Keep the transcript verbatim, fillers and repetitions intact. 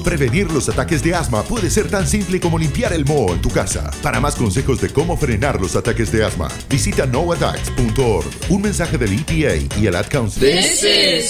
Prevenir los ataques de asma puede ser tan simple como limpiar el moho en tu casa. Para más consejos de cómo frenar los ataques de asma, visita no attacks punto org. Un mensaje del E P A y el Ad Council. This is